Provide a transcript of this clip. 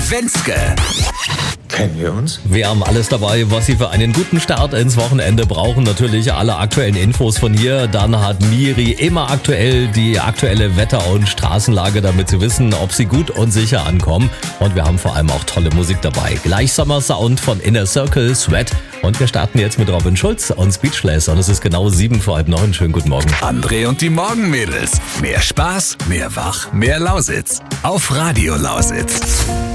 Adventske. Kennen wir uns? Wir haben alles dabei, was Sie für einen guten Start ins Wochenende brauchen. Natürlich alle aktuellen Infos von hier. Dann hat Miri immer aktuell die aktuelle Wetter- und Straßenlage, damit Sie wissen, ob Sie gut und sicher ankommen. Und wir haben vor allem auch tolle Musik dabei. Gleich Summer Sound von Inner Circle, Sweat. Und wir starten jetzt mit Robin Schulz und Speechless. Und es ist genau 7:45. Schönen guten Morgen. André und die Morgenmädels. Mehr Spaß, mehr Wach, mehr Lausitz. Auf Radio Lausitz.